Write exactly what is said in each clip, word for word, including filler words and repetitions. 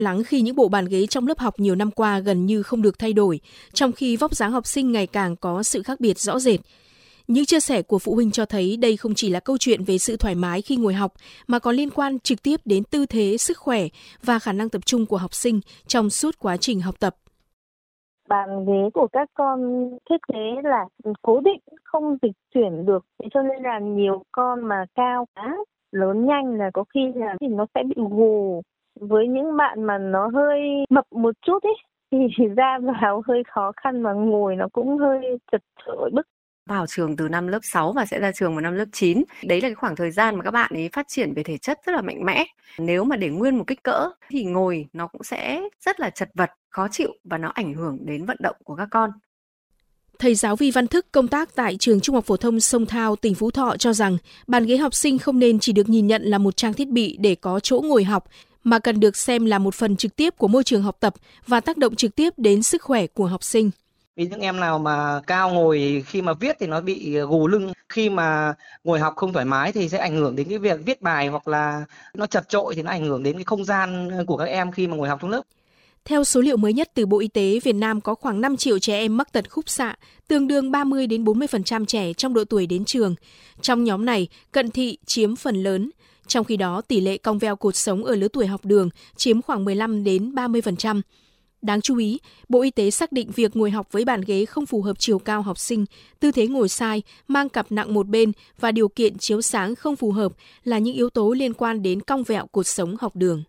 lắng khi những bộ bàn ghế trong lớp học nhiều năm qua gần như không được thay đổi, trong khi vóc dáng học sinh ngày càng có sự khác biệt rõ rệt. Những chia sẻ của phụ huynh cho thấy đây không chỉ là câu chuyện về sự thoải mái khi ngồi học, mà còn liên quan trực tiếp đến tư thế, sức khỏe và khả năng tập trung của học sinh trong suốt quá trình học tập. Bàn ghế của các con thiết kế là cố định, không dịch chuyển được, cho nên là nhiều con mà cao quá, lớn nhanh là có khi là thì nó sẽ bị gù. Với những bạn mà nó hơi mập một chút ấy, thì ra vào hơi khó khăn, mà ngồi nó cũng hơi chật chội bức. Vào trường từ năm lớp sáu và sẽ ra trường vào năm lớp chín. Đấy là cái khoảng thời gian mà các bạn ấy phát triển về thể chất rất là mạnh mẽ. Nếu mà để nguyên một kích cỡ thì ngồi nó cũng sẽ rất là chật vật, khó chịu và nó ảnh hưởng đến vận động của các con. Thầy giáo Vi Văn Thức công tác tại trường Trung học phổ thông Sông Thao, tỉnh Phú Thọ cho rằng bàn ghế học sinh không nên chỉ được nhìn nhận là một trang thiết bị để có chỗ ngồi học, mà cần được xem là một phần trực tiếp của môi trường học tập và tác động trực tiếp đến sức khỏe của học sinh. Vì những em nào mà cao ngồi khi mà viết thì nó bị gù lưng, khi mà ngồi học không thoải mái thì sẽ ảnh hưởng đến cái việc viết bài, hoặc là nó chật chội thì nó ảnh hưởng đến cái không gian của các em khi mà ngồi học trong lớp. Theo số liệu mới nhất từ Bộ Y tế, Việt Nam có khoảng năm triệu trẻ em mắc tật khúc xạ, tương đương ba mươi đến bốn mươi phần trăm trẻ trong độ tuổi đến trường. Trong nhóm này, cận thị chiếm phần lớn. Trong khi đó, tỷ lệ cong veo cột sống ở lứa tuổi học đường chiếm khoảng mười lăm đến ba mươi phần trăm. Đáng chú ý, Bộ Y tế xác định việc ngồi học với bàn ghế không phù hợp chiều cao học sinh, tư thế ngồi sai, mang cặp nặng một bên và điều kiện chiếu sáng không phù hợp là những yếu tố liên quan đến cong vẹo cột sống học đường.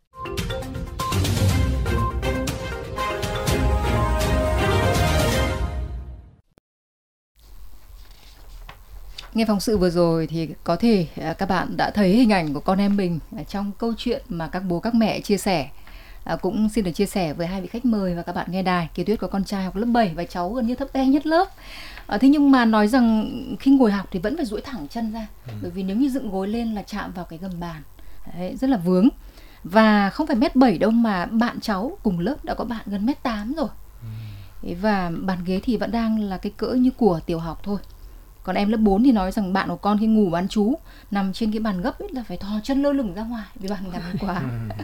Nghe phóng sự vừa rồi thì có thể các bạn đã thấy hình ảnh của con em mình trong câu chuyện mà các bố các mẹ chia sẻ. À, cũng xin được chia sẻ với hai vị khách mời và các bạn nghe đài. Kiều Tuyết có con trai học lớp bảy và cháu gần như thấp bé nhất lớp. À, thế nhưng mà nói rằng khi ngồi học thì vẫn phải duỗi thẳng chân ra, ừ. bởi vì nếu như dựng gối lên là chạm vào cái gầm bàn. Đấy, rất là vướng. Và không phải mét bảy đâu mà bạn cháu cùng lớp đã có bạn gần mét tám rồi. Ừ. Và bàn ghế thì vẫn đang là cái cỡ như của tiểu học thôi. Còn em lớp bốn thì nói rằng bạn của con khi ngủ bán trú nằm trên cái bàn gấp ấy là phải thò chân lơ lửng ra ngoài vì bàn ngắn quá.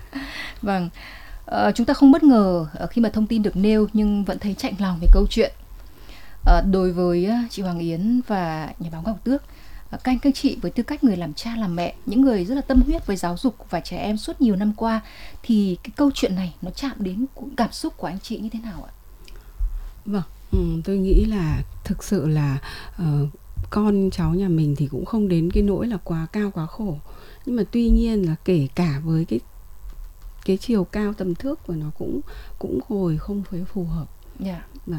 Vâng. Uh, chúng ta không bất ngờ uh, khi mà thông tin được nêu, nhưng vẫn thấy chạnh lòng về câu chuyện. Uh, đối với uh, chị Hoàng Yến và nhà báo Ngọc Tước, uh, các anh các chị với tư cách người làm cha làm mẹ, những người rất là tâm huyết với giáo dục và trẻ em suốt nhiều năm qua, thì cái câu chuyện này nó chạm đến cảm xúc của anh chị như thế nào ạ? Vâng, ừ, tôi nghĩ là thực sự là uh, con cháu nhà mình thì cũng không đến cái nỗi là quá cao quá khổ, nhưng mà tuy nhiên là kể cả với cái cái chiều cao tầm thước của nó cũng cũng ngồi không phù hợp. Yeah.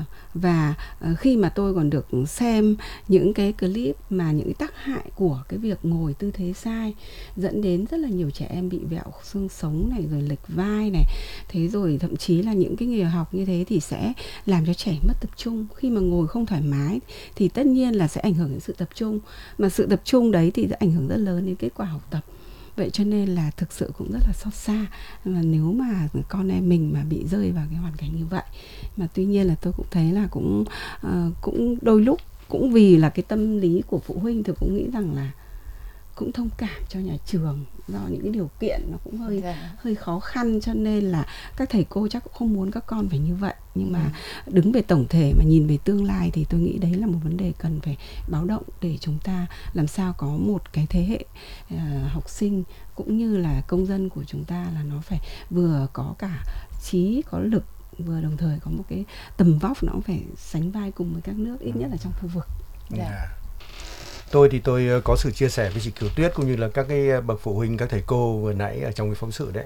Và uh, khi mà tôi còn được xem những cái clip mà những cái tác hại của cái việc ngồi tư thế sai dẫn đến rất là nhiều trẻ em bị vẹo xương sống này, rồi lệch vai này, thế rồi thậm chí là những cái nghề học như thế thì sẽ làm cho trẻ mất tập trung. Khi mà ngồi không thoải mái thì tất nhiên là sẽ ảnh hưởng đến sự tập trung, mà sự tập trung đấy thì sẽ ảnh hưởng rất lớn đến kết quả học tập. Vậy cho nên là thực sự cũng rất là xót xa mà nếu mà con em mình mà bị rơi vào cái hoàn cảnh như vậy. Mà tuy nhiên là tôi cũng thấy là cũng uh, cũng đôi lúc cũng vì là cái tâm lý của phụ huynh thì cũng nghĩ rằng là cũng thông cảm cho nhà trường do những cái điều kiện nó cũng hơi yeah. hơi khó khăn, cho nên là các thầy cô chắc cũng không muốn các con phải như vậy. Nhưng mà ừ. đứng về tổng thể mà nhìn về tương lai thì tôi nghĩ đấy là một vấn đề cần phải báo động để chúng ta làm sao có một cái thế hệ uh, học sinh cũng như là công dân của chúng ta là nó phải vừa có cả trí, có lực, vừa đồng thời có một cái tầm vóc nó phải sánh vai cùng với các nước, ít nhất là trong khu vực. Yeah. Yeah. Tôi thì tôi có sự chia sẻ với chị Kiều Tuyết cũng như là các cái bậc phụ huynh, các thầy cô vừa nãy ở trong cái phóng sự đấy.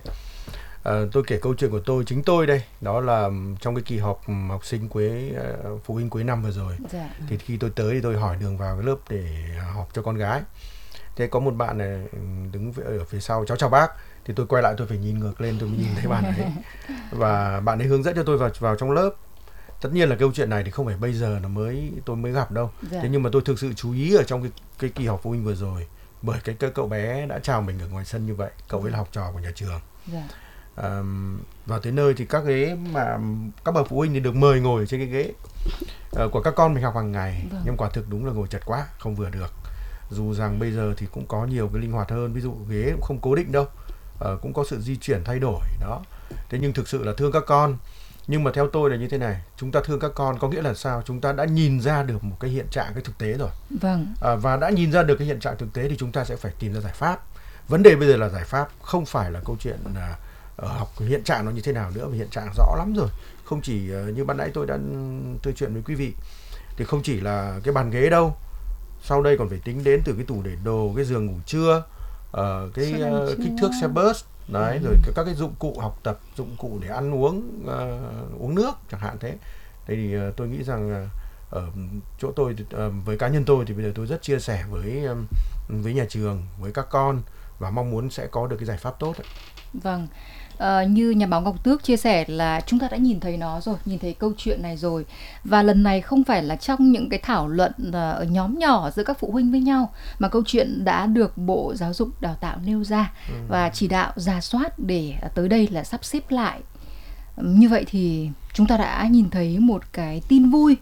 À, tôi kể câu chuyện của tôi, chính tôi đây, đó là trong cái kỳ họp học sinh cuối phụ huynh cuối năm vừa rồi. Dạ. Thì khi tôi tới thì tôi hỏi đường vào cái lớp để họp cho con gái. Thế có một bạn này đứng ở phía sau, cháu chào bác. Thì tôi quay lại tôi phải nhìn ngược lên tôi mới nhìn thấy bạn ấy. Và bạn ấy hướng dẫn cho tôi vào vào trong lớp. Tất nhiên là câu chuyện này thì không phải bây giờ nó mới tôi mới gặp đâu. Dạ. Thế nhưng mà tôi thực sự chú ý ở trong cái, cái kỳ họp phụ huynh vừa rồi, bởi cái, cái cậu bé đã chào mình ở ngoài sân như vậy. Cậu ấy là học trò của nhà trường. Dạ. À, vào tới nơi thì các ghế mà các bậc phụ huynh thì được mời ngồi trên cái ghế uh, của các con mình học hàng ngày. Vâng. Nhưng quả thực đúng là ngồi chật quá, không vừa được. Dù rằng bây giờ thì cũng có nhiều cái linh hoạt hơn, ví dụ ghế cũng không cố định đâu, uh, cũng có sự di chuyển thay đổi đó. Thế nhưng thực sự là thương các con. Nhưng mà theo tôi là như thế này, chúng ta thương các con có nghĩa là sao? Chúng ta đã nhìn ra được một cái hiện trạng, cái thực tế rồi. Vâng. À, và đã nhìn ra được cái hiện trạng thực tế thì chúng ta sẽ phải tìm ra giải pháp. Vấn đề bây giờ là giải pháp, không phải là câu chuyện là uh, học hiện trạng nó như thế nào nữa, mà hiện trạng rõ lắm rồi. Không chỉ uh, như ban nãy tôi đã nói chuyện với quý vị, thì không chỉ là cái bàn ghế đâu, sau đây còn phải tính đến từ cái tủ để đồ, cái giường ngủ trưa, uh, cái uh, kích thước xe bus đấy, ừ. rồi các cái dụng cụ học tập, dụng cụ để ăn uống, uh, uống nước chẳng hạn thế. Thế thì uh, tôi nghĩ rằng uh, ở chỗ tôi, uh, với cá nhân tôi thì bây giờ tôi rất chia sẻ với um, với nhà trường, với các con, và mong muốn sẽ có được cái giải pháp tốt ấy. Vâng. À, như nhà báo Ngọc Tước chia sẻ là chúng ta đã nhìn thấy nó rồi, nhìn thấy câu chuyện này rồi. Và lần này không phải là trong những cái thảo luận ở nhóm nhỏ giữa các phụ huynh với nhau, mà câu chuyện đã được Bộ Giáo dục Đào tạo nêu ra ừ. và chỉ đạo rà soát để tới đây là sắp xếp lại. Như vậy thì chúng ta đã nhìn thấy một cái tin vui,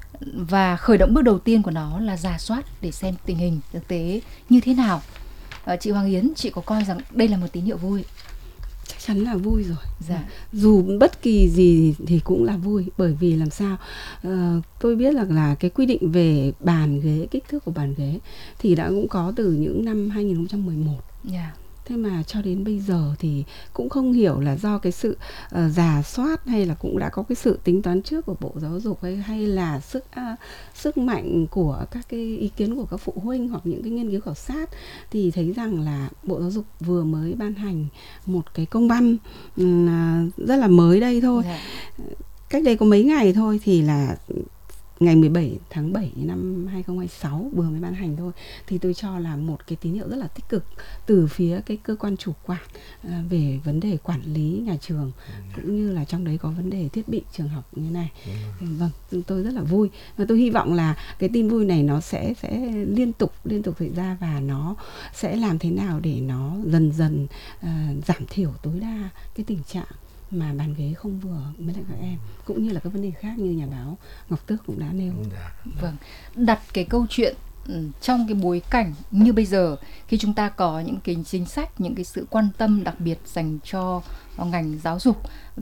và khởi động bước đầu tiên của nó là rà soát để xem tình hình thực tế như thế nào. À, chị Hoàng Yến, chị có coi rằng đây là một tín hiệu vui? Chắc chắn là vui rồi. Dạ. Dù bất kỳ gì thì cũng là vui, bởi vì làm sao uh, tôi biết là là cái quy định về bàn ghế, kích thước của bàn ghế thì đã cũng có từ những năm hai nghìn không trăm mười một. Yeah. Thế mà cho đến bây giờ thì cũng không hiểu là do cái sự uh, rà soát, hay là cũng đã có cái sự tính toán trước của Bộ Giáo dục, hay, hay là sức uh, sức mạnh của các cái ý kiến của các phụ huynh hoặc những cái nghiên cứu khảo sát, thì thấy rằng là Bộ Giáo dục vừa mới ban hành một cái công văn uh, rất là mới đây thôi. Yeah. Cách đây có mấy ngày thôi, thì là ngày mười bảy tháng bảy năm hai nghìn không trăm hai mươi sáu vừa mới ban hành thôi, thì tôi cho là một cái tín hiệu rất là tích cực từ phía cái cơ quan chủ quản à, về vấn đề quản lý nhà trường, cũng như là trong đấy có vấn đề thiết bị trường học như này. Vâng, tôi rất là vui, và tôi hy vọng là cái tin vui này nó sẽ sẽ liên tục liên tục xảy ra, và nó sẽ làm thế nào để nó dần dần à, giảm thiểu tối đa cái tình trạng mà bàn ghế không vừa với lại các em, cũng như là các vấn đề khác như nhà báo Ngọc Tước cũng đã nêu. Vâng, đặt cái câu chuyện trong cái bối cảnh như bây giờ, khi chúng ta có những cái chính sách, những cái sự quan tâm đặc biệt dành cho ngành giáo dục,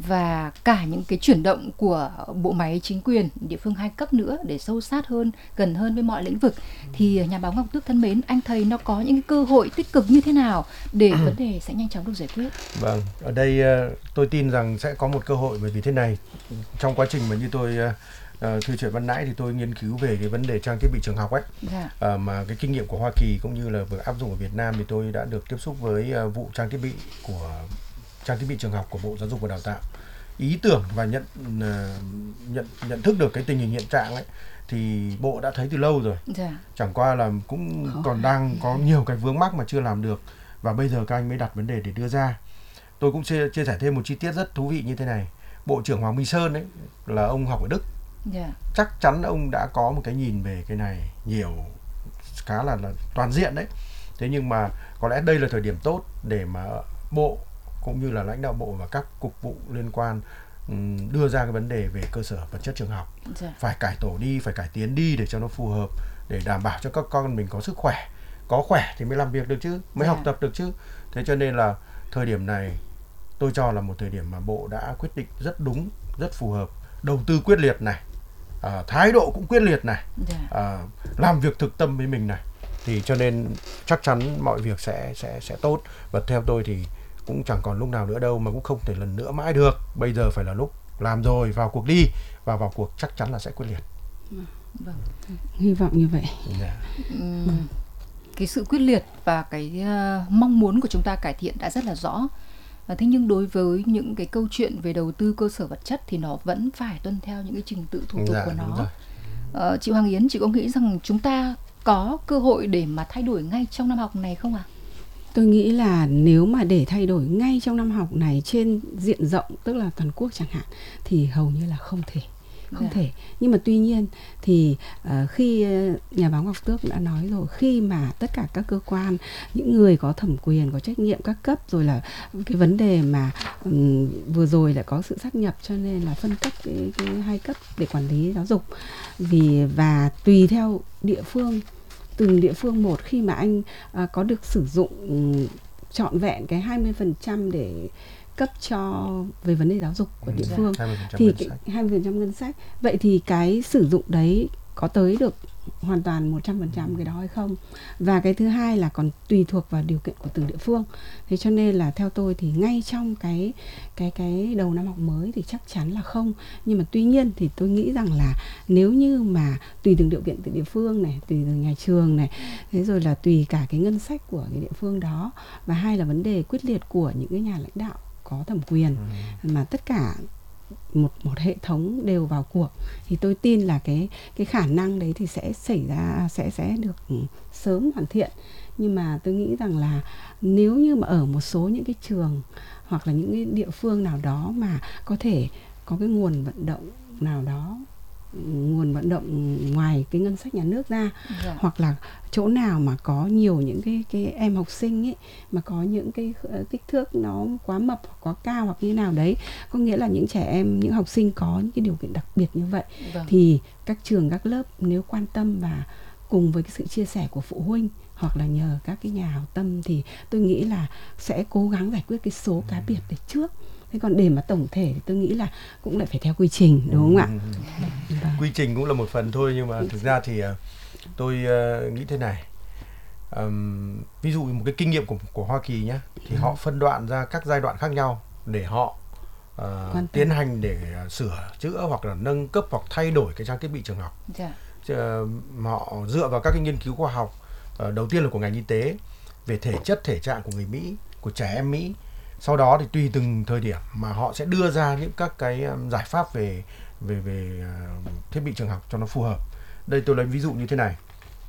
và cả những cái chuyển động của bộ máy chính quyền địa phương hai cấp nữa để sâu sát hơn, gần hơn với mọi lĩnh vực, thì nhà báo Ngọc Tước thân mến, anh thấy nó có những cái cơ hội tích cực như thế nào để vấn đề sẽ nhanh chóng được giải quyết? Vâng, ở đây tôi tin rằng sẽ có một cơ hội, bởi vì thế này, trong quá trình mà như tôi Uh, thư chuyện ban nãy thì tôi nghiên cứu về cái vấn đề trang thiết bị trường học ấy, yeah. uh, mà cái kinh nghiệm của Hoa Kỳ cũng như là vừa áp dụng ở Việt Nam, thì tôi đã được tiếp xúc với uh, vụ trang thiết bị của trang thiết bị trường học của Bộ Giáo dục và Đào tạo. Ý tưởng và nhận uh, nhận nhận thức được cái tình hình hiện trạng ấy thì Bộ đã thấy từ lâu rồi, yeah. chẳng qua là cũng oh. còn đang có nhiều cái vướng mắc mà chưa làm được, và bây giờ các anh mới đặt vấn đề để đưa ra. Tôi cũng chia, chia sẻ thêm một chi tiết rất thú vị như thế này. Bộ trưởng Hoàng Minh Sơn ấy là ông học ở Đức. Yeah. Chắc chắn ông đã có một cái nhìn về cái này nhiều, khá là, là toàn diện đấy. Thế nhưng mà có lẽ đây là thời điểm tốt để mà Bộ cũng như là lãnh đạo Bộ và các cục vụ liên quan um, đưa ra cái vấn đề về cơ sở vật chất trường học. Yeah. Phải cải tổ đi, phải cải tiến đi để cho nó phù hợp, để đảm bảo cho các con mình có sức khỏe. Có khỏe thì mới làm việc được chứ, mới yeah. học tập được chứ. Thế cho nên là thời điểm này tôi cho là một thời điểm mà Bộ đã quyết định rất đúng, rất phù hợp. Đầu tư quyết liệt này, à, thái độ cũng quyết liệt này, yeah. à, làm việc thực tâm với mình này, thì cho nên chắc chắn mọi việc sẽ sẽ sẽ tốt. Và theo tôi thì cũng chẳng còn lúc nào nữa đâu, mà cũng không thể lần nữa mãi được. Bây giờ phải là lúc làm rồi, vào cuộc đi, và vào cuộc chắc chắn là sẽ quyết liệt. Vâng, hy vọng như vậy. Yeah. uhm, cái sự quyết liệt và cái uh, mong muốn của chúng ta cải thiện đã rất là rõ. Thế nhưng đối với những cái câu chuyện về đầu tư cơ sở vật chất thì nó vẫn phải tuân theo những cái trình tự thủ tục dạ, của nó. Ờ, chị Hoàng Yến, chị có nghĩ rằng chúng ta có cơ hội để mà thay đổi ngay trong năm học này không ạ? À? Tôi nghĩ là nếu mà để thay đổi ngay trong năm học này trên diện rộng, tức là toàn quốc chẳng hạn, thì hầu như là không thể. Không yeah. thể. Nhưng mà tuy nhiên thì uh, khi uh, nhà báo Ngọc Tước đã nói rồi, khi mà tất cả các cơ quan, những người có thẩm quyền, có trách nhiệm các cấp, rồi là cái vấn đề mà um, vừa rồi đã có sự sát nhập, cho nên là phân cấp cái, cái hai cấp để quản lý giáo dục. Vì và tùy theo địa phương, từng địa phương một, khi mà anh uh, có được sử dụng um, trọn vẹn cái hai mươi phần trăm để cấp cho về vấn đề giáo dục của địa phương, hai mươi phần trăm thì ngân cái sách. hai mươi phần trăm ngân sách. Vậy thì cái sử dụng đấy có tới được hoàn toàn một trăm phần trăm cái đó hay không? Và cái thứ hai là còn tùy thuộc vào điều kiện của từng địa phương. Thế cho nên là theo tôi thì ngay trong cái cái cái đầu năm học mới thì chắc chắn là không. Nhưng mà tuy nhiên thì tôi nghĩ rằng là nếu như mà tùy từng điều kiện từ địa phương này, tùy từng nhà trường này, thế rồi là tùy cả cái ngân sách của cái địa phương đó, và hai là vấn đề quyết liệt của những cái nhà lãnh đạo có thẩm quyền, ừ. mà tất cả một một hệ thống đều vào cuộc, thì tôi tin là cái cái khả năng đấy thì sẽ xảy ra sẽ sẽ được sớm hoàn thiện. Nhưng mà tôi nghĩ rằng là nếu như mà ở một số những cái trường hoặc là những cái địa phương nào đó mà có thể có cái nguồn vận động nào đó, nguồn vận động ngoài cái ngân sách nhà nước ra, dạ. hoặc là chỗ nào mà có nhiều những cái cái em học sinh ấy mà có những cái kích thước nó quá mập hoặc quá cao hoặc như nào đấy, có nghĩa là những trẻ em, những học sinh có những cái điều kiện đặc biệt như vậy, vâng. thì các trường các lớp nếu quan tâm và cùng với cái sự chia sẻ của phụ huynh hoặc là nhờ các cái nhà hảo tâm thì tôi nghĩ là sẽ cố gắng giải quyết cái số cá biệt đấy trước. Thế còn để mà tổng thể thì tôi nghĩ là cũng lại phải theo quy trình, đúng không ạ? Ừ. Quy trình cũng là một phần thôi, nhưng mà thực ra thì tôi uh, nghĩ thế này. Um, ví dụ một cái kinh nghiệm của, của Hoa Kỳ nhé, thì ừ. họ phân đoạn ra các giai đoạn khác nhau để họ uh, tiến hành để uh, sửa chữa hoặc là nâng cấp hoặc thay đổi cái trang thiết bị trường học. Dạ. Uh, họ dựa vào các cái nghiên cứu khoa học, uh, đầu tiên là của ngành y tế về thể chất, thể trạng của người Mỹ, của trẻ em Mỹ. Sau đó thì tùy từng thời điểm mà họ sẽ đưa ra những các cái um, giải pháp về về về uh, thiết bị trường học cho nó phù hợp. Đây tôi lấy ví dụ như thế này.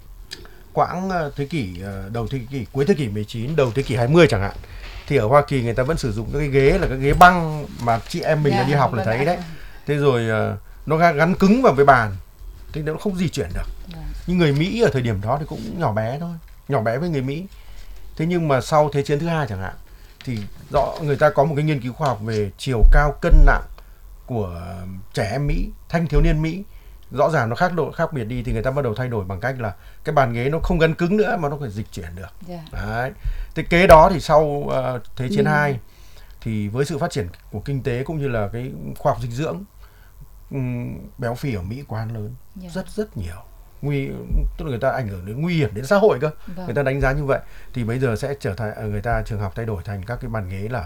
Quãng uh, thế kỷ uh, đầu thế kỷ cuối thế kỷ mười chín, đầu thế kỷ hai mươi chẳng hạn, thì ở Hoa Kỳ người ta vẫn sử dụng các cái ghế là các ghế băng mà chị em mình yeah, đi học là thấy đấy. Thế rồi uh, nó gắn cứng vào với bàn, thì nó không di chuyển được. Yeah. Nhưng người Mỹ ở thời điểm đó thì cũng nhỏ bé thôi, nhỏ bé với người Mỹ. Thế nhưng mà sau Thế chiến thứ hai chẳng hạn, thì rõ người ta có một cái nghiên cứu khoa học về chiều cao cân nặng của trẻ em Mỹ, thanh thiếu niên Mỹ, rõ ràng nó khác độ khác biệt đi, thì người ta bắt đầu thay đổi bằng cách là cái bàn ghế nó không gắn cứng nữa mà nó phải dịch chuyển được. Yeah. Đấy. Thế kế đó thì sau uh, Thế chiến hai ừ. thì với sự phát triển của kinh tế cũng như là cái khoa học dinh dưỡng, um, béo phì ở Mỹ quá lớn, yeah. rất rất nhiều. Nguy, tức là người ta ảnh hưởng đến nguy hiểm đến xã hội cơ. Vâng. Người ta đánh giá như vậy thì bây giờ sẽ trở thành người ta trường học thay đổi thành các cái bàn ghế là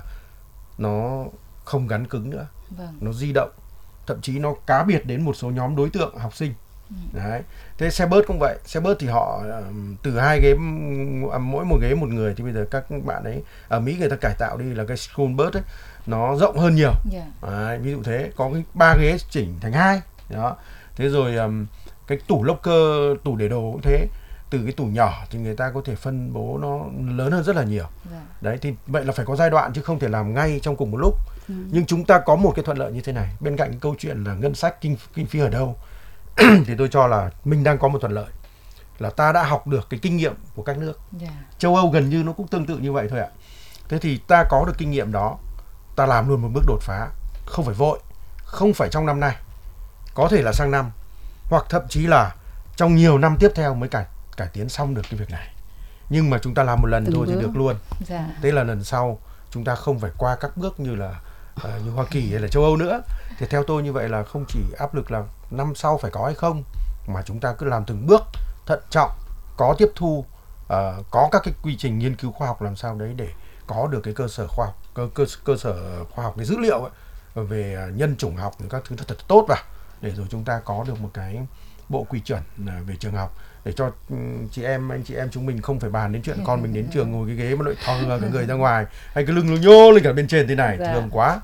nó không gắn cứng nữa. Vâng. Nó di động, thậm chí nó cá biệt đến một số nhóm đối tượng học sinh. Ừ. Đấy. Thế xe bus cũng vậy, xe bus thì họ từ hai ghế, mỗi một ghế một người, thì bây giờ các bạn ấy ở Mỹ người ta cải tạo đi là cái school bus ấy, nó rộng hơn nhiều. Yeah. Đấy, ví dụ thế, có cái ba ghế chỉnh thành hai. Đó. Thế rồi um, cái tủ locker, tủ để đồ cũng thế, từ cái tủ nhỏ thì người ta có thể phân bố nó lớn hơn rất là nhiều. Yeah. Đấy, thì vậy là phải có giai đoạn chứ không thể làm ngay trong cùng một lúc. Ừ. Nhưng chúng ta có một cái thuận lợi như thế này, bên cạnh cái câu chuyện là ngân sách kinh, kinh phí ở đâu thì tôi cho là mình đang có một thuận lợi là ta đã học được cái kinh nghiệm của các nước. Yeah. Châu Âu gần như nó cũng tương tự như vậy thôi ạ. Thế thì ta có được kinh nghiệm đó, ta làm luôn một bước đột phá, không phải vội, không phải trong năm nay, có thể là sang năm, hoặc thậm chí là trong nhiều năm tiếp theo mới cải, cải tiến xong được cái việc này. Nhưng mà chúng ta làm một lần Từng thôi bước. Thì được luôn. Dạ. Thế là lần sau chúng ta không phải qua các bước như là uh, như Hoa Kỳ hay là châu Âu nữa. Thì theo tôi như vậy là không chỉ áp lực là năm sau phải có hay không, mà chúng ta cứ làm từng bước thận trọng, có tiếp thu, uh, có các cái quy trình nghiên cứu khoa học làm sao đấy để có được cái cơ sở khoa học, cơ, cơ, cơ sở khoa học, cái dữ liệu ấy, về nhân chủng học, các thứ thật, thật tốt vào, để rồi chúng ta có được một cái bộ quy chuẩn về trường học, để cho chị em, anh chị em chúng mình không phải bàn đến chuyện con mình đến trường ngồi cái ghế mà lại thò cả người ra ngoài, hay cái lưng nó nhô lên cả bên trên thế này, dạ. Thương quá.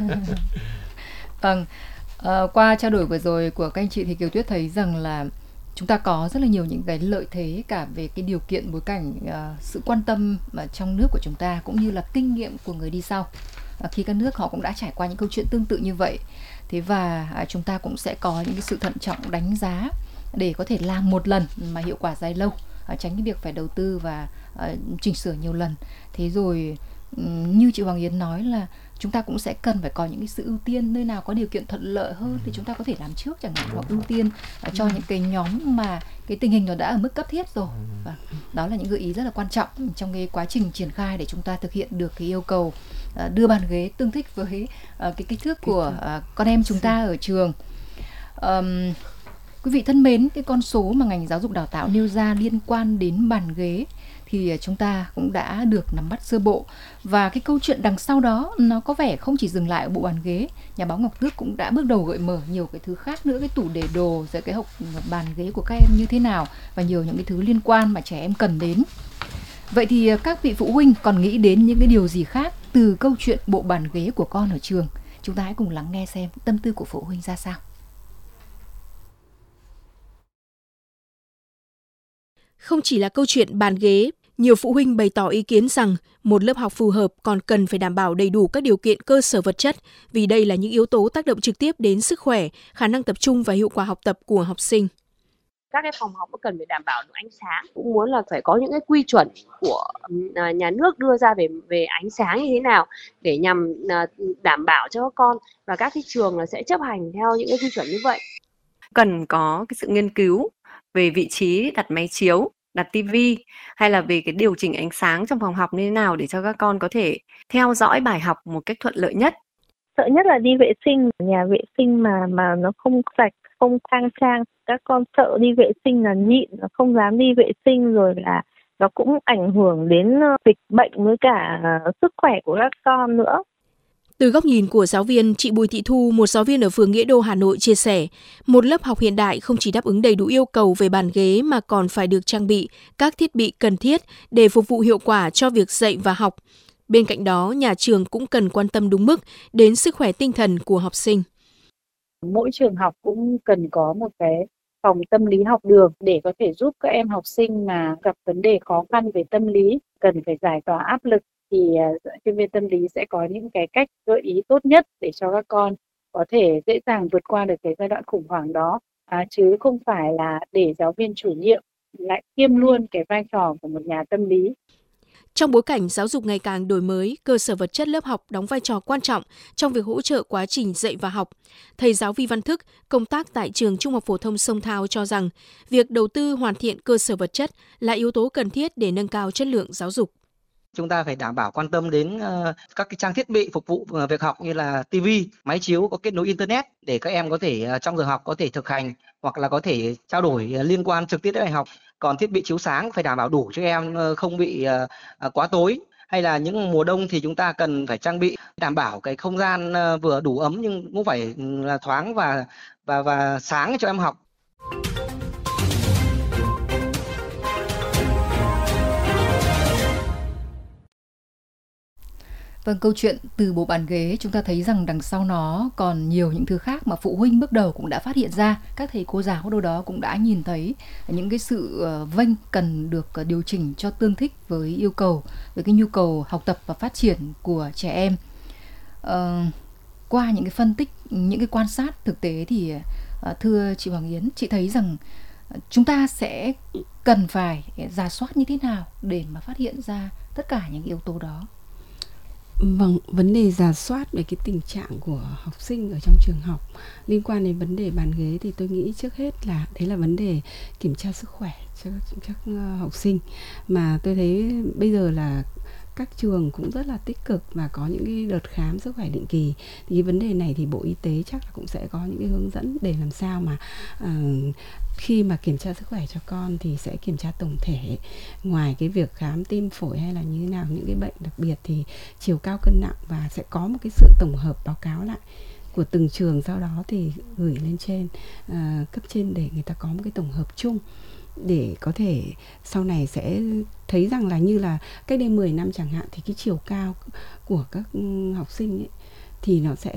Vâng, à, qua trao đổi vừa rồi của các anh chị thì Kiều Tuyết thấy rằng là chúng ta có rất là nhiều những cái lợi thế cả về cái điều kiện bối cảnh, uh, sự quan tâm mà trong nước của chúng ta, cũng như là kinh nghiệm của người đi sau. Uh, khi các nước họ cũng đã trải qua những câu chuyện tương tự như vậy. Thế và uh, chúng ta cũng sẽ có những cái sự thận trọng đánh giá để có thể làm một lần mà hiệu quả dài lâu, uh, tránh cái việc phải đầu tư và uh, chỉnh sửa nhiều lần. Thế rồi um, như chị Hoàng Yến nói là chúng ta cũng sẽ cần phải có những cái sự ưu tiên, nơi nào có điều kiện thuận lợi hơn thì chúng ta có thể làm trước chẳng hạn, hoặc ưu tiên cho những cái nhóm mà cái tình hình nó đã ở mức cấp thiết rồi. Và đó là những gợi ý rất là quan trọng trong cái quá trình triển khai để chúng ta thực hiện được cái yêu cầu đưa bàn ghế tương thích với cái kích thước của con em chúng ta ở trường. Um, quý vị thân mến, cái con số mà ngành giáo dục đào tạo nêu ra liên quan đến bàn ghế thì chúng ta cũng đã được nắm bắt sơ bộ. Và cái câu chuyện đằng sau đó nó có vẻ không chỉ dừng lại ở bộ bàn ghế. Nhà báo Ngọc Tước cũng đã bước đầu gợi mở nhiều cái thứ khác nữa, cái tủ để đồ, rồi cái hộp bàn ghế của các em như thế nào, và nhiều những cái thứ liên quan mà trẻ em cần đến. Vậy thì các vị phụ huynh còn nghĩ đến những cái điều gì khác từ câu chuyện bộ bàn ghế của con ở trường? Chúng ta hãy cùng lắng nghe xem tâm tư của phụ huynh ra sao. Không chỉ là câu chuyện bàn ghế, nhiều phụ huynh bày tỏ ý kiến rằng một lớp học phù hợp còn cần phải đảm bảo đầy đủ các điều kiện cơ sở vật chất, vì đây là những yếu tố tác động trực tiếp đến sức khỏe, khả năng tập trung và hiệu quả học tập của học sinh. Các cái phòng học cũng cần phải đảm bảo được ánh sáng, cũng muốn là phải có những cái quy chuẩn của nhà nước đưa ra về về ánh sáng như thế nào để nhằm đảm bảo cho các con, và các cái trường là sẽ chấp hành theo những cái quy chuẩn như vậy. Cần có cái sự nghiên cứu về vị trí đặt máy chiếu, đặt tivi, hay là về cái điều chỉnh ánh sáng trong phòng học như thế nào để cho các con có thể theo dõi bài học một cách thuận lợi nhất. Sợ nhất là đi vệ sinh, nhà vệ sinh mà mà nó không sạch, không khang trang, các con sợ đi vệ sinh là nhịn, không dám đi vệ sinh, rồi là nó cũng ảnh hưởng đến dịch bệnh với cả sức khỏe của các con nữa. Từ góc nhìn của giáo viên, chị Bùi Thị Thu, một giáo viên ở phường Nghĩa Đô, Hà Nội chia sẻ, một lớp học hiện đại không chỉ đáp ứng đầy đủ yêu cầu về bàn ghế mà còn phải được trang bị các thiết bị cần thiết để phục vụ hiệu quả cho việc dạy và học. Bên cạnh đó, nhà trường cũng cần quan tâm đúng mức đến sức khỏe tinh thần của học sinh. Mỗi trường học cũng cần có một cái phòng tâm lý học đường để có thể giúp các em học sinh mà gặp vấn đề khó khăn về tâm lý, cần phải giải tỏa áp lực, thì chuyên viên tâm lý sẽ có những cái cách gợi ý tốt nhất để cho các con có thể dễ dàng vượt qua được cái giai đoạn khủng hoảng đó, à, chứ không phải là để giáo viên chủ nhiệm lại kiêm luôn cái vai trò của một nhà tâm lý. Trong bối cảnh giáo dục ngày càng đổi mới, cơ sở vật chất lớp học đóng vai trò quan trọng trong việc hỗ trợ quá trình dạy và học. Thầy giáo Vi Văn Thức, công tác tại trường Trung học phổ thông Sông Thao cho rằng, việc đầu tư hoàn thiện cơ sở vật chất là yếu tố cần thiết để nâng cao chất lượng giáo dục. Chúng ta phải đảm bảo quan tâm đến uh, các cái trang thiết bị phục vụ uh, việc học như là tivi, máy chiếu có kết nối internet để các em có thể uh, trong giờ học có thể thực hành hoặc là có thể trao đổi uh, liên quan trực tiếp đến bài học. Còn thiết bị chiếu sáng phải đảm bảo đủ cho em, uh, không bị uh, uh, quá tối. Hay là những mùa đông thì chúng ta cần phải trang bị đảm bảo cái không gian uh, vừa đủ ấm nhưng cũng phải là thoáng và và và sáng cho em học. Vâng, câu chuyện từ bộ bàn ghế chúng ta thấy rằng đằng sau nó còn nhiều những thứ khác mà phụ huynh bước đầu cũng đã phát hiện ra. Các thầy cô giáo đâu đó cũng đã nhìn thấy những cái sự vênh cần được điều chỉnh cho tương thích với yêu cầu, với cái nhu cầu học tập và phát triển của trẻ em. À, qua những cái phân tích, những cái quan sát thực tế thì thưa chị Hoàng Yến, chị thấy rằng chúng ta sẽ cần phải rà soát như thế nào để mà phát hiện ra tất cả những yếu tố đó? Vâng, vấn đề rà soát về cái tình trạng của học sinh ở trong trường học liên quan đến vấn đề bàn ghế thì tôi nghĩ trước hết là đấy là vấn đề kiểm tra sức khỏe cho các học sinh. Mà tôi thấy bây giờ là các trường cũng rất là tích cực và có những cái đợt khám sức khỏe định kỳ. Thì cái vấn đề này thì Bộ Y tế chắc là cũng sẽ có những cái hướng dẫn để làm sao mà uh, khi mà kiểm tra sức khỏe cho con thì sẽ kiểm tra tổng thể. Ngoài cái việc khám tim phổi hay là như thế nào, những cái bệnh đặc biệt thì chiều cao cân nặng, và sẽ có một cái sự tổng hợp báo cáo lại của từng trường, sau đó thì gửi lên trên uh, cấp trên để người ta có một cái tổng hợp chung, để có thể sau này sẽ thấy rằng là như là cách đây mười năm chẳng hạn thì cái chiều cao của các học sinh ấy, thì nó sẽ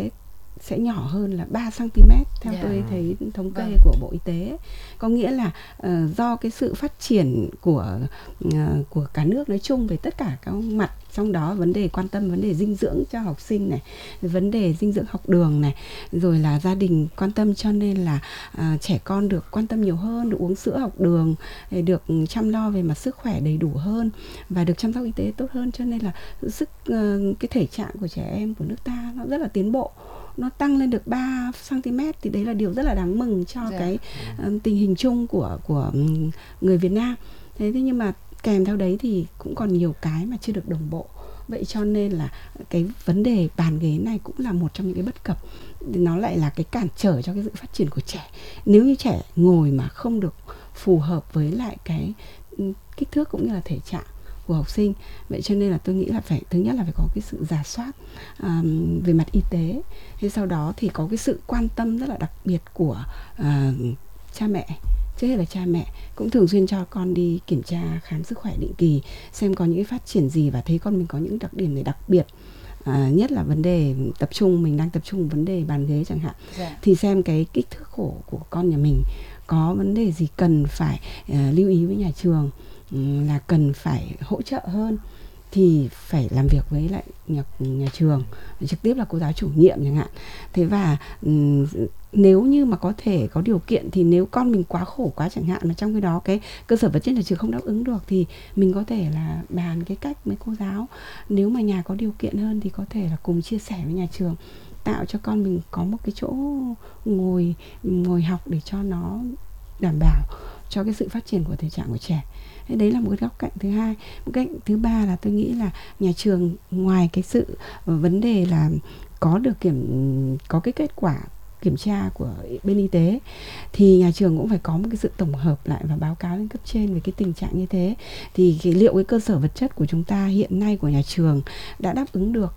sẽ nhỏ hơn là ba xăng ti mét theo Yeah. tôi thấy thống kê Vâng. của Bộ Y tế. Có nghĩa là uh, do cái sự phát triển của uh, của cả nước nói chung về tất cả các mặt, trong đó vấn đề quan tâm vấn đề dinh dưỡng cho học sinh này, vấn đề dinh dưỡng học đường này, rồi là gia đình quan tâm, cho nên là uh, trẻ con được quan tâm nhiều hơn, được uống sữa học đường, được chăm lo về mặt sức khỏe đầy đủ hơn và được chăm sóc y tế tốt hơn, cho nên là sức uh, cái thể trạng của trẻ em của nước ta nó rất là tiến bộ, nó tăng lên được ba xăng ti mét, thì đấy là điều rất là đáng mừng cho Dạ. cái uh, tình hình chung của của người Việt Nam. Thế thế nhưng mà kèm theo đấy thì cũng còn nhiều cái mà chưa được đồng bộ. Vậy cho nên là cái vấn đề bàn ghế này cũng là một trong những cái bất cập, nó lại là cái cản trở cho cái sự phát triển của trẻ. Nếu như trẻ ngồi mà không được phù hợp với lại cái kích thước cũng như là thể trạng của học sinh, vậy cho nên là tôi nghĩ là phải, thứ nhất là phải có cái sự rà soát um, về mặt y tế, thế sau đó thì có cái sự quan tâm rất là đặc biệt của uh, cha mẹ. Trước hết là cha mẹ cũng thường xuyên cho con đi kiểm tra khám sức khỏe định kỳ, xem có những cái phát triển gì và thấy con mình có những đặc điểm này đặc biệt. À, nhất là vấn đề tập trung, mình đang tập trung vấn đề bàn ghế chẳng hạn, Dạ. thì xem cái kích thước khổ của con nhà mình có vấn đề gì cần phải uh, lưu ý với nhà trường, um, là cần phải hỗ trợ hơn thì phải làm việc với lại nhà, nhà trường, trực tiếp là cô giáo chủ nhiệm chẳng hạn. Thế và um, nếu như mà có thể có điều kiện thì nếu con mình quá khổ quá chẳng hạn, mà trong cái đó cái cơ sở vật chất nhà trường không đáp ứng được, thì mình có thể là bàn cái cách với cô giáo. Nếu mà nhà có điều kiện hơn thì có thể là cùng chia sẻ với nhà trường, tạo cho con mình có một cái chỗ ngồi ngồi học để cho nó đảm bảo cho cái sự phát triển của thể trạng của trẻ. Thế đấy là một cái góc cạnh thứ hai. Một cạnh thứ ba là tôi nghĩ là nhà trường ngoài cái sự vấn đề là có được kiểm có cái kết quả kiểm tra của bên y tế, thì nhà trường cũng phải có một cái sự tổng hợp lại và báo cáo lên cấp trên về cái tình trạng như thế. Thì cái, liệu cái cơ sở vật chất của chúng ta hiện nay của nhà trường đã đáp ứng được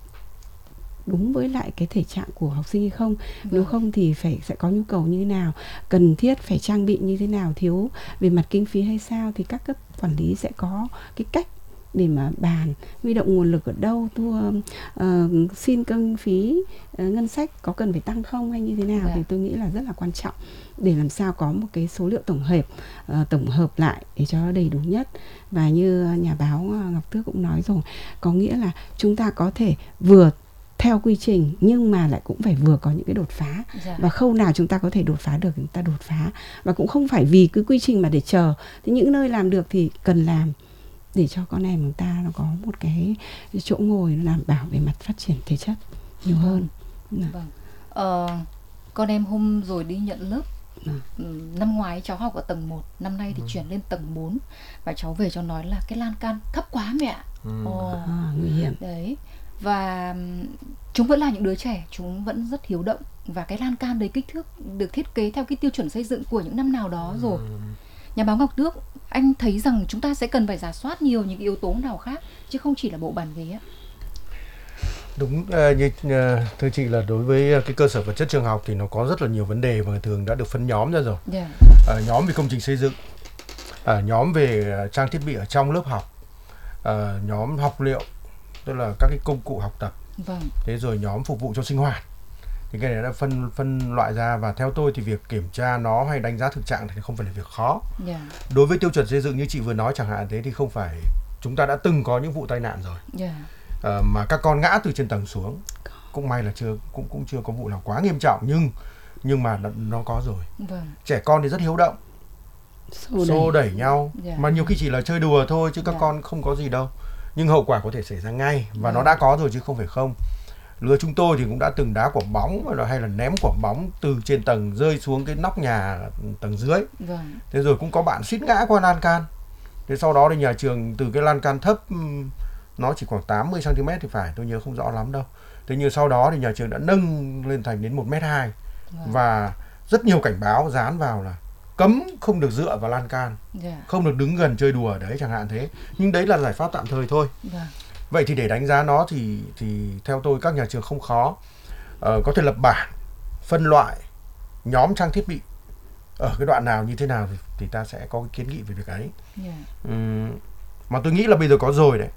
đúng với lại cái thể trạng của học sinh hay không? Vâng. Nếu không thì phải sẽ có nhu cầu như thế nào, cần thiết phải trang bị như thế nào, thiếu về mặt kinh phí hay sao, thì các cấp quản lý sẽ có cái cách để mà bàn, huy động nguồn lực ở đâu, thua uh, xin kinh phí, uh, ngân sách có cần phải tăng không hay như thế nào. Dạ. Thì tôi nghĩ là rất là quan trọng để làm sao có một cái số liệu tổng hợp, uh, tổng hợp lại để cho nó đầy đủ nhất. Và như nhà báo Ngọc Tước cũng nói rồi, có nghĩa là chúng ta có thể vừa theo quy trình nhưng mà lại cũng phải vừa có những cái đột phá. Dạ. Và khâu nào chúng ta có thể đột phá được chúng ta đột phá, và cũng không phải vì cứ quy trình mà để chờ. Thì những nơi làm được thì cần làm để cho con em chúng ta nó có một cái chỗ ngồi nó đảm bảo về mặt phát triển thể chất nhiều hơn. Vâng. Ờ, con em hôm rồi đi nhận lớp. À. Năm ngoái cháu học ở tầng một, năm nay thì ừ. chuyển lên tầng bốn, và cháu về cho nói là cái lan can thấp quá mẹ ạ. Ừ. Ồ, à, nguy hiểm. Đấy. Và chúng vẫn là những đứa trẻ, chúng vẫn rất hiếu động, và cái lan can đấy kích thước được thiết kế theo cái tiêu chuẩn xây dựng của những năm nào đó rồi. Ừ. Nhà báo Ngọc Tước, anh thấy rằng chúng ta sẽ cần phải rà soát nhiều những yếu tố nào khác chứ không chỉ là bộ bàn ghế ạ? Đúng uh, như uh, thưa chị là đối với cái cơ sở vật chất trường học thì nó có rất là nhiều vấn đề và thường đã được phân nhóm ra rồi. Yeah. Uh, nhóm về công trình xây dựng, uh, nhóm về uh, trang thiết bị ở trong lớp học, uh, nhóm học liệu, tức là các cái công cụ học tập. Vâng. Thế rồi nhóm phục vụ cho sinh hoạt. Thì cái này đã phân phân loại ra, và theo tôi thì việc kiểm tra nó hay đánh giá thực trạng thì không phải là việc khó. Yeah. Đối với tiêu chuẩn xây dựng như chị vừa nói chẳng hạn thế, thì không phải, chúng ta đã từng có những vụ tai nạn rồi. Yeah. À, mà các con ngã từ trên tầng xuống, cũng may là chưa cũng cũng chưa có vụ nào quá nghiêm trọng, nhưng nhưng mà nó, nó có rồi. Vâng. Trẻ con thì rất hiếu động, xô, xô đẩy. đẩy nhau, yeah. mà nhiều khi chỉ là chơi đùa thôi chứ các yeah. con không có gì đâu, nhưng hậu quả có thể xảy ra ngay, và yeah. nó đã có rồi chứ không phải không. Lứa chúng tôi thì cũng đã từng đá quả bóng hay là ném quả bóng từ trên tầng rơi xuống cái nóc nhà tầng dưới. Vâng. Thế rồi cũng có bạn suýt ngã qua lan can. Thế sau đó thì nhà trường từ cái lan can thấp, nó chỉ khoảng tám mươi xăng ti mét thì phải, tôi nhớ không rõ lắm đâu. Thế nhưng sau đó thì nhà trường đã nâng lên thành đến một mét hai. Vâng. Và rất nhiều cảnh báo dán vào là cấm không được dựa vào lan can, yeah. không được đứng gần chơi đùa ở đấy chẳng hạn thế. Nhưng đấy là giải pháp tạm thời thôi. Vâng. Vậy thì để đánh giá nó thì thì theo tôi các nhà trường không khó, uh, có thể lập bảng, phân loại nhóm trang thiết bị ở cái đoạn nào như thế nào thì, thì ta sẽ có cái kiến nghị về việc ấy. Yeah. Um, mà tôi nghĩ là bây giờ có rồi đấy.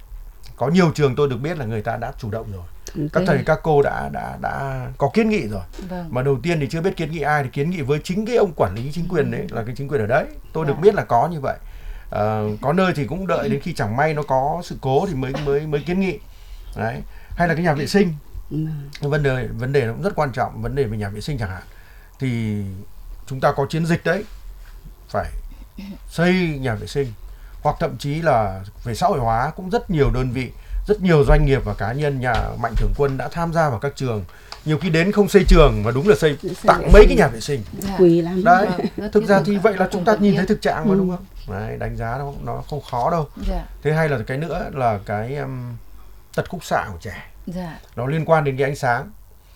Có nhiều trường tôi được biết là người ta đã chủ động rồi. Các thầy các cô đã đã đã có kiến nghị rồi. Vâng. Mà đầu tiên thì chưa biết kiến nghị ai thì kiến nghị với chính cái ông quản lý chính quyền đấy, là cái chính quyền ở đấy. Tôi được biết là có như vậy. À, có nơi thì cũng đợi đến khi chẳng may nó có sự cố thì mới mới mới kiến nghị. Đấy. Hay là cái nhà vệ sinh. Vấn đề vấn đề nó cũng rất quan trọng, vấn đề về nhà vệ sinh chẳng hạn. Thì chúng ta có chiến dịch đấy, phải xây nhà vệ sinh, hoặc thậm chí là về xã hội hóa cũng rất nhiều đơn vị, rất nhiều doanh nghiệp và cá nhân, nhà mạnh thường quân đã tham gia vào các trường. Nhiều khi đến không xây trường mà đúng là xây tặng mấy cái nhà vệ sinh. Quý lắm. Đấy, thực ra thì vậy là chúng ta nhìn thấy thực trạng mà, đúng không? Đấy, đánh giá nó nó không khó đâu. Thế hay là cái nữa là cái um, tật khúc xạ của trẻ. Nó liên quan đến cái ánh sáng.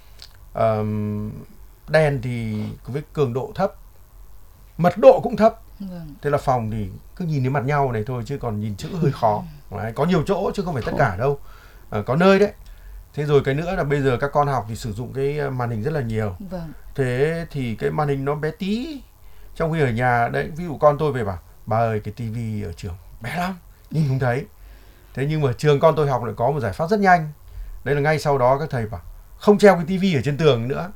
Um, đèn thì với cường độ thấp, mật độ cũng thấp. Vâng. Thế là phòng thì cứ nhìn đến mặt nhau này thôi, chứ còn nhìn chữ hơi khó. Đấy, có nhiều chỗ chứ không phải tất cả đâu. À, có nơi đấy. Thế rồi cái nữa là bây giờ các con học thì sử dụng cái màn hình rất là nhiều. Vâng. Thế thì cái màn hình nó bé tí. Trong khi ở nhà đấy, ví dụ con tôi về bảo bà ơi cái tivi ở trường bé lắm, nhìn không thấy. Thế nhưng mà trường con tôi học lại có một giải pháp rất nhanh. Đấy là ngay sau đó các thầy bảo không treo cái tivi ở trên tường nữa,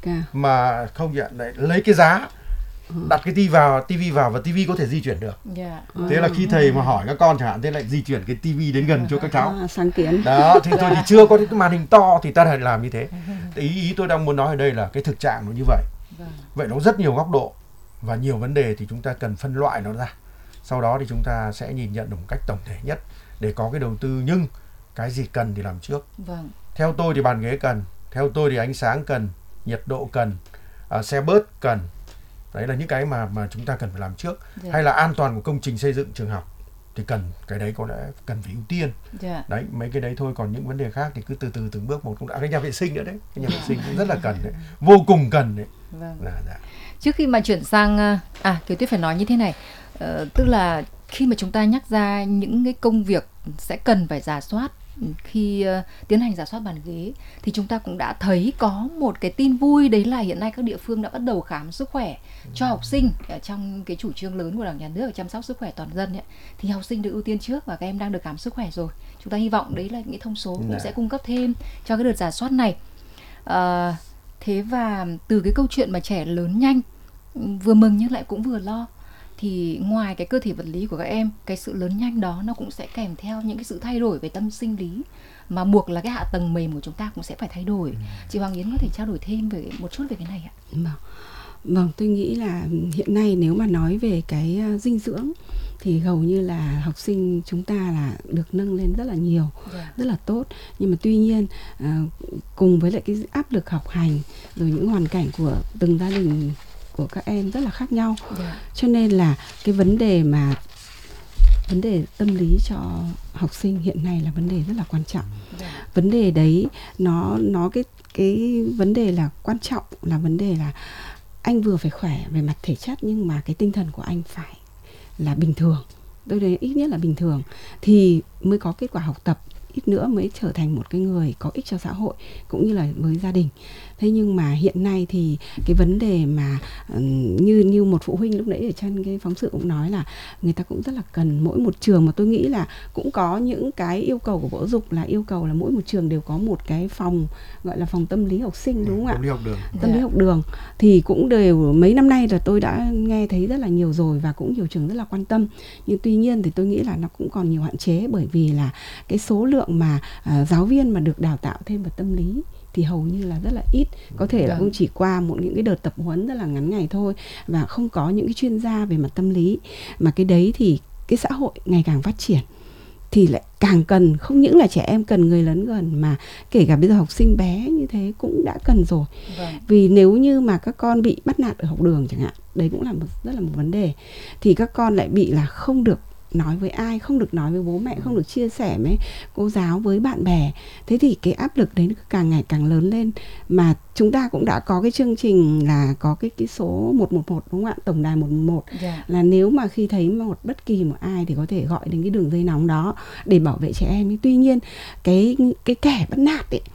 mà không nhận đấy, lấy cái giá đặt cái tivi vào, tivi vào và tivi có thể di chuyển được. Yeah. Thế là khi thầy mà hỏi các con chẳng hạn, thế lại di chuyển cái tivi đến gần cho các cháu. À, sáng kiến. Đó, thì tôi thì chưa có cái màn hình to thì ta phải làm như thế. Ý ý tôi đang muốn nói ở đây là cái thực trạng nó như vậy. Vậy nó rất nhiều góc độ và nhiều vấn đề thì chúng ta cần phân loại nó ra. Sau đó thì chúng ta sẽ nhìn nhận được một cách tổng thể nhất để có cái đầu tư, nhưng cái gì cần thì làm trước. Vâng. Theo tôi thì bàn ghế cần, theo tôi thì ánh sáng cần, nhiệt độ cần, uh, xe bớt cần. Đấy là những cái mà mà chúng ta cần phải làm trước. Yeah. Hay là an toàn của công trình xây dựng trường học thì cần, cái đấy có lẽ cần phải ưu tiên. Yeah. Đấy, mấy cái đấy thôi, còn những vấn đề khác thì cứ từ từ từng bước một cũng đã. Cái nhà vệ sinh nữa đấy, cái nhà vệ sinh cũng rất là cần đấy, vô cùng cần đấy. Vâng. Dạ, dạ. Trước khi mà chuyển sang à Kiều Tuyết phải nói như thế này, ờ, tức là khi mà chúng ta nhắc ra những cái công việc sẽ cần phải rà soát khi uh, tiến hành rà soát bàn ghế, thì chúng ta cũng đã thấy có một cái tin vui, đấy là hiện nay các địa phương đã bắt đầu khám sức khỏe cho học sinh. Trong cái chủ trương lớn của Đảng, Nhà nước là chăm sóc sức khỏe toàn dân ấy, thì học sinh được ưu tiên trước và các em đang được khám sức khỏe rồi. Chúng ta hy vọng đấy là những cái thông số cũng sẽ cung cấp thêm cho cái đợt rà soát này. Uh, thế và từ cái câu chuyện mà trẻ lớn nhanh, vừa mừng nhưng lại cũng vừa lo, thì ngoài cái cơ thể vật lý của các em, cái sự lớn nhanh đó nó cũng sẽ kèm theo những cái sự thay đổi về tâm sinh lý, mà buộc là cái hạ tầng mềm của chúng ta cũng sẽ phải thay đổi. Ừ. Chị Hoàng Yến có thể trao đổi thêm về một chút về cái này ạ? Vâng, vâng, tôi nghĩ là hiện nay nếu mà nói về cái dinh dưỡng thì hầu như là học sinh chúng ta là được nâng lên rất là nhiều, yeah. rất là tốt. Nhưng mà tuy nhiên cùng với lại cái áp lực học hành rồi những hoàn cảnh của từng gia đình của các em rất là khác nhau. Yeah. Cho nên là cái vấn đề mà vấn đề tâm lý cho học sinh hiện nay là vấn đề rất là quan trọng. Yeah. Vấn đề đấy nó nó cái cái vấn đề là quan trọng là vấn đề là anh vừa phải khỏe về mặt thể chất, nhưng mà cái tinh thần của anh phải là bình thường. Tôi thấy ít nhất là bình thường thì mới có kết quả học tập, ít nữa mới trở thành một cái người có ích cho xã hội cũng như là với gia đình. Thế nhưng mà hiện nay thì cái vấn đề mà như như một phụ huynh lúc nãy ở trên cái phóng sự cũng nói là người ta cũng rất là cần mỗi một trường, mà tôi nghĩ là cũng có những cái yêu cầu của Bộ Giáo dục là yêu cầu là mỗi một trường đều có một cái phòng gọi là phòng tâm lý học sinh, đúng không ạ? Tâm lý học đường. Tâm lý học đường thì cũng đều mấy năm nay là tôi đã nghe thấy rất là nhiều rồi và cũng nhiều trường rất là quan tâm. Nhưng tuy nhiên thì tôi nghĩ là nó cũng còn nhiều hạn chế, bởi vì là cái số lượng mà uh, giáo viên mà được đào tạo thêm về tâm lý thì hầu như là rất là ít, có thể là cũng chỉ qua một những cái đợt tập huấn rất là ngắn ngày thôi và không có những cái chuyên gia về mặt tâm lý. Mà cái đấy thì cái xã hội ngày càng phát triển thì lại càng cần, không những là trẻ em cần, người lớn gần, mà kể cả bây giờ học sinh bé như thế cũng đã cần rồi. Vâng. Vì nếu như mà các con bị bắt nạt ở học đường chẳng hạn, đấy cũng là một, rất là một vấn đề, thì các con lại bị là không được nói với ai, không được nói với bố mẹ, không được chia sẻ với cô giáo, với bạn bè. Thế thì cái áp lực đấy càng ngày càng lớn lên. Mà chúng ta cũng đã có cái chương trình là có cái, cái số một một một, đúng không ạ? Tổng đài một một một. Yeah. Là nếu mà khi thấy một bất kỳ một ai thì có thể gọi đến cái đường dây nóng đó để bảo vệ trẻ em. Tuy nhiên cái, cái kẻ bắt nạt ấy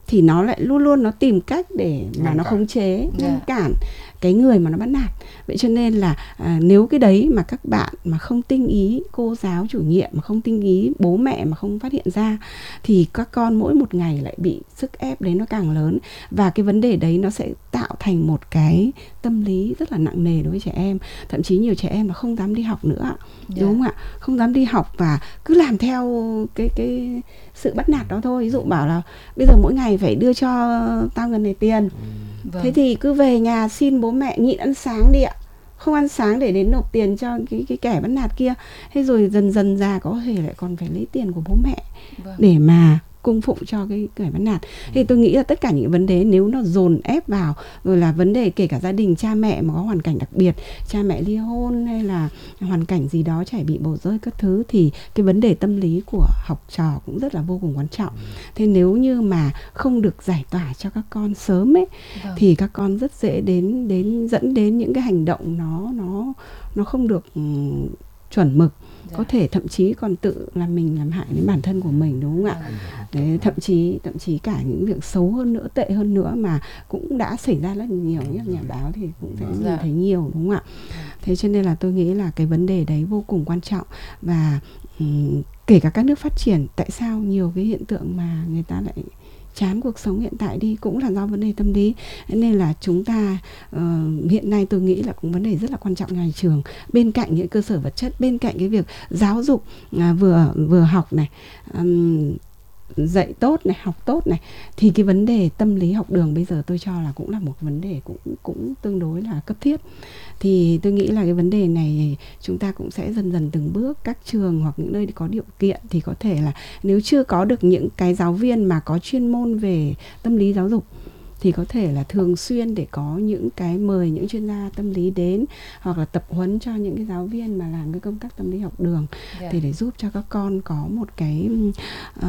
thì nó lại luôn luôn nó tìm cách để mà Ngăn nó cản. khống chế, ngăn Dạ. cản cái người mà nó bắt nạt. Vậy cho nên là à, nếu cái đấy mà các bạn mà không tinh ý, cô giáo chủ nhiệm mà không tinh ý, bố mẹ mà không phát hiện ra, thì các con mỗi một ngày lại bị sức ép đấy nó càng lớn. Và cái vấn đề đấy nó sẽ tạo thành một cái tâm lý rất là nặng nề đối với trẻ em. Thậm chí nhiều trẻ em là không dám đi học nữa, Dạ. đúng không ạ? Không dám đi học và cứ làm theo cái cái sự bắt nạt đó thôi. Ví dụ bảo là bây giờ mỗi ngày phải đưa cho tao ngần này tiền, Vâng. thế thì cứ về nhà xin bố mẹ nhịn ăn sáng đi ạ, không ăn sáng để đến nộp tiền cho cái cái kẻ bắt nạt kia. Thế rồi dần dần già có thể lại còn phải lấy tiền của bố mẹ Vâng. để mà cung phụng cho cái kẻ bắt nạt. Thì tôi nghĩ là tất cả những vấn đề nếu nó dồn ép vào, rồi là vấn đề kể cả gia đình cha mẹ mà có hoàn cảnh đặc biệt, cha mẹ ly hôn hay là hoàn cảnh gì đó trẻ bị bỏ rơi các thứ, thì cái vấn đề tâm lý của học trò cũng rất là vô cùng quan trọng. Thế nếu như mà không được giải tỏa cho các con sớm ấy, Vâng. thì các con rất dễ đến đến dẫn đến những cái hành động nó nó nó không được um, chuẩn mực. Dạ. Có thể thậm chí còn tự làm mình làm hại đến bản thân của mình, đúng không ạ? Đấy, thậm chí thậm chí cả những việc xấu hơn nữa, tệ hơn nữa mà cũng đã xảy ra rất nhiều. Nhất nhà báo thì cũng sẽ nhìn Dạ. thấy nhiều, đúng không ạ? Thế cho nên là tôi nghĩ là cái vấn đề đấy vô cùng quan trọng. Và um, kể cả các nước phát triển, tại sao nhiều cái hiện tượng mà người ta lại chán cuộc sống hiện tại đi cũng là do vấn đề tâm lý. Nên là chúng ta uh, hiện nay tôi nghĩ là cũng vấn đề rất là quan trọng nhà trường. Bên cạnh những cơ sở vật chất, bên cạnh cái việc giáo dục uh, vừa vừa học này, um, dạy tốt này, học tốt này, thì cái vấn đề tâm lý học đường bây giờ tôi cho là cũng là một vấn đề cũng cũng tương đối là cấp thiết. Thì tôi nghĩ là cái vấn đề này chúng ta cũng sẽ dần dần từng bước, các trường hoặc những nơi có điều kiện thì có thể là nếu chưa có được những cái giáo viên mà có chuyên môn về tâm lý giáo dục thì có thể là thường xuyên để có những cái mời những chuyên gia tâm lý đến, hoặc là tập huấn cho những cái giáo viên mà làm cái công tác tâm lý học đường. Dạ. Thì để giúp cho các con có một cái uh,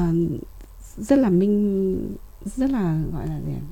rất là minh rất là gọi là gì?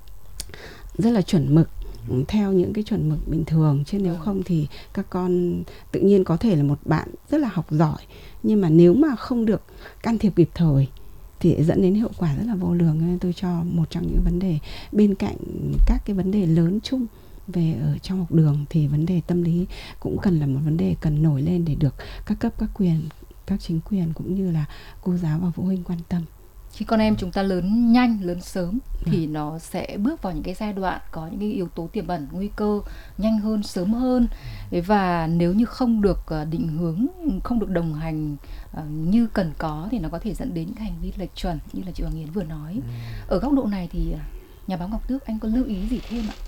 rất là chuẩn mực, theo những cái chuẩn mực bình thường. Chứ nếu không thì các con tự nhiên có thể là một bạn rất là học giỏi, nhưng mà nếu mà không được can thiệp kịp thời thì dẫn đến hiệu quả rất là vô lường. Nên tôi cho một trong những vấn đề bên cạnh các cái vấn đề lớn chung về ở trong học đường thì vấn đề tâm lý cũng cần là một vấn đề cần nổi lên để được các cấp, các quyền, các chính quyền cũng như là cô giáo và phụ huynh quan tâm. Khi con em chúng ta lớn nhanh, lớn sớm thì nó sẽ bước vào những cái giai đoạn có những cái yếu tố tiềm ẩn nguy cơ nhanh hơn, sớm hơn. Và nếu như không được định hướng, không được đồng hành như cần có thì nó có thể dẫn đến cái hành vi lệch chuẩn như là chị Hoàng Yến vừa nói. Ở góc độ này thì nhà báo Ngọc Tước, anh có lưu ý gì thêm ạ?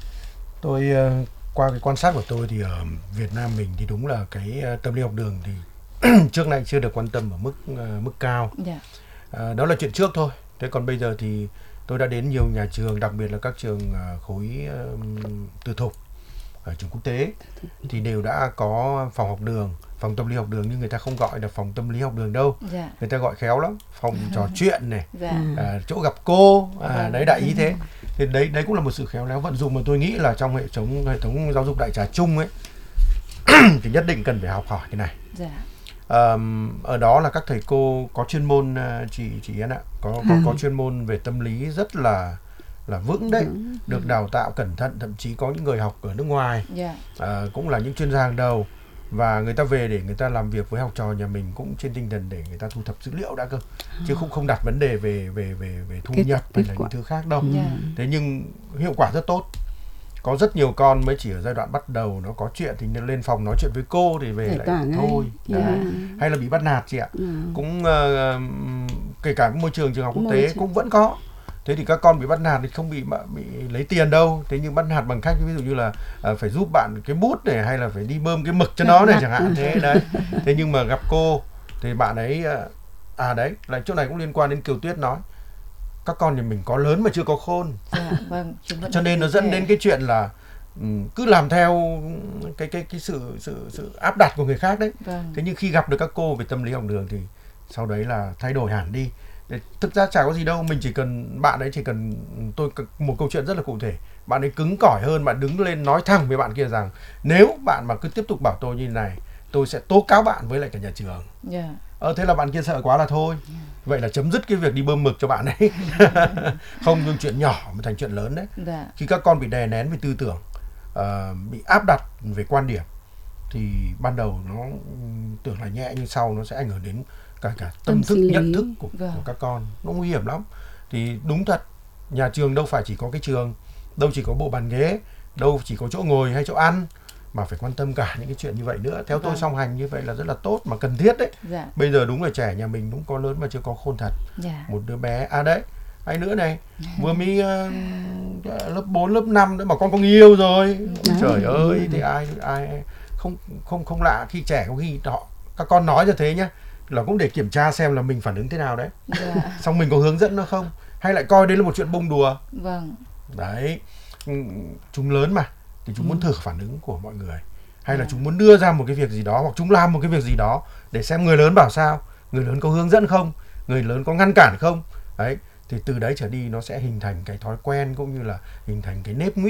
Tôi qua cái quan sát của tôi thì ở Việt Nam mình thì đúng là cái tâm lý học đường thì trước nay chưa được quan tâm ở mức mức cao. Yeah. À, đó là chuyện trước thôi. Thế còn bây giờ thì tôi đã đến nhiều nhà trường, đặc biệt là các trường uh, khối uh, tư thục, ở trường quốc tế thì đều đã có phòng học đường, phòng tâm lý học đường, nhưng người ta không gọi là phòng tâm lý học đường đâu. Yeah. Người ta gọi khéo lắm, phòng trò chuyện này, yeah. à, chỗ gặp cô, à, yeah. đấy đại ý thế. Thì đấy đấy cũng là một sự khéo léo vận dụng mà tôi nghĩ là trong hệ thống hệ thống giáo dục đại trà chung ấy thì nhất định cần phải học hỏi cái này. Yeah. Um, ở đó là các thầy cô có chuyên môn, uh, chị chị Yến ạ, có có, có chuyên môn về tâm lý rất là là vững đấy, được đào tạo cẩn thận, thậm chí có những người học ở nước ngoài, yeah. uh, cũng là những chuyên gia hàng đầu, và người ta về để người ta làm việc với học trò nhà mình cũng trên tinh thần để người ta thu thập dữ liệu đã cơ, chứ không không đặt vấn đề về về về về thu kết, nhập kết hay là quả. những thứ khác đâu. Yeah. Thế nhưng hiệu quả rất tốt. Có rất nhiều con mới chỉ ở giai đoạn bắt đầu nó có chuyện thì lên phòng nói chuyện với cô thì về Để lại thôi. Yeah. Đấy. Hay là bị bắt nạt chị ạ. Yeah. Cũng uh, kể cả môi trường trường học quốc môi tế trường. cũng vẫn có. Thế thì các con bị bắt nạt thì không bị bị lấy tiền đâu. Thế nhưng bắt nạt bằng cách ví dụ như là uh, phải giúp bạn cái bút này, hay là phải đi bơm cái mực cho nó này chẳng hạn thế đấy. Thế nhưng mà gặp cô thì bạn ấy uh, à đấy, lại chỗ này cũng liên quan đến Kiều Tuyết nói. Các con thì mình có lớn mà chưa có khôn. Dạ, vâng, cho nên nó dẫn thể. đến cái chuyện là um, cứ làm theo cái cái cái sự sự sự áp đặt của người khác đấy. Vâng. Thế nhưng khi gặp được các cô về tâm lý học đường thì sau đấy là thay đổi hẳn đi. Để, thực ra chả có gì đâu, mình chỉ cần bạn ấy chỉ cần tôi một câu chuyện rất là cụ thể, bạn ấy cứng cỏi hơn, bạn đứng lên nói thẳng với bạn kia rằng nếu bạn mà cứ tiếp tục bảo tôi như này tôi sẽ tố cáo bạn với lại cả nhà trường. Yeah. Ờ, thế là bạn kia sợ quá là thôi. Yeah. Vậy là chấm dứt cái việc đi bơm mực cho bạn ấy. Không, nhưng chuyện nhỏ mà thành chuyện lớn đấy. Yeah. Khi các con bị đè nén về tư tưởng, uh, bị áp đặt về quan điểm, thì ban đầu nó tưởng là nhẹ, nhưng sau nó sẽ ảnh hưởng đến cả cả tâm, tâm thức, nhận thức của, yeah. của các con. Nó nguy hiểm lắm. Thì đúng thật, nhà trường đâu phải chỉ có cái trường, đâu chỉ có bộ bàn ghế, đâu chỉ có chỗ ngồi hay chỗ ăn, mà phải quan tâm cả những cái chuyện như vậy nữa. Theo tôi, song hành như vậy là rất là tốt mà cần thiết đấy. Dạ. Bây giờ đúng là trẻ nhà mình đúng có lớn mà chưa có khôn thật. Dạ. Một đứa bé, à đấy, hay nữa này, vừa mới uh, lớp bốn, lớp năm đấy mà con có người yêu rồi. Dạ. Trời ơi, thì ai ai không không không lạ khi trẻ có khi họ các con nói như thế nhá, là cũng để kiểm tra xem là mình phản ứng thế nào đấy. Dạ. Xong mình có hướng dẫn nó không, hay lại coi đấy là một chuyện bông đùa. Vâng. Đấy, chúng lớn mà thì chúng ừ. muốn thử phản ứng của mọi người, hay là chúng muốn đưa ra một cái việc gì đó, hoặc chúng làm một cái việc gì đó để xem người lớn bảo sao, người lớn có hướng dẫn không, người lớn có ngăn cản không. Đấy, thì từ đấy trở đi nó sẽ hình thành cái thói quen cũng như là hình thành cái nếp nghĩ